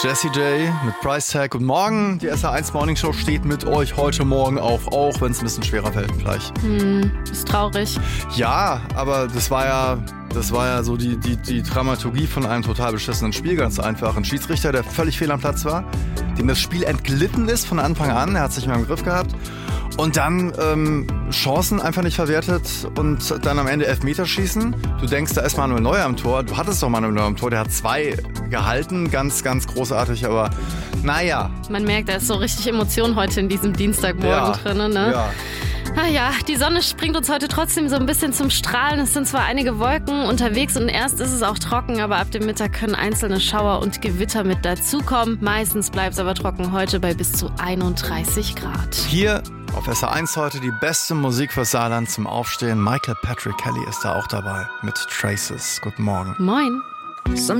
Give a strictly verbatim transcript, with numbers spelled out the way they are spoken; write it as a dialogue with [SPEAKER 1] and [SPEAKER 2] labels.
[SPEAKER 1] Jessie J mit Price Tag. Guten Morgen, die S R eins Morning Show steht mit euch heute Morgen auf, auch wenn es ein bisschen schwerer fällt gleich.
[SPEAKER 2] Hm, ist traurig.
[SPEAKER 1] Ja, aber das war ja, das war ja so die, die, die Dramaturgie von einem total beschissenen Spiel, ganz einfach. Ein Schiedsrichter, der völlig fehl am Platz war, dem das Spiel entglitten ist von Anfang an, er hat sich mal im Griff gehabt. Und dann ähm, Chancen einfach nicht verwertet und dann am Ende Elfmeterschießen. Du denkst, da ist Manuel Neuer am Tor. Du hattest doch Manuel Neuer am Tor. Der hat zwei gehalten. Ganz, ganz großartig. Aber naja.
[SPEAKER 2] Man merkt, da ist so richtig Emotion heute in diesem Dienstagmorgen
[SPEAKER 1] ja,
[SPEAKER 2] drin. Ne?
[SPEAKER 1] Ja.
[SPEAKER 2] Ah ja, die Sonne springt uns heute trotzdem so ein bisschen zum Strahlen. Es sind zwar einige Wolken unterwegs und erst ist es auch trocken, aber ab dem Mittag können einzelne Schauer und Gewitter mit dazukommen. Meistens bleibt es aber trocken heute bei bis zu einunddreißig Grad.
[SPEAKER 1] Hier auf S R eins heute die beste Musik für Saarland zum Aufstehen. Michael Patrick Kelly ist da auch dabei mit Traces. Guten Morgen.
[SPEAKER 2] Moin.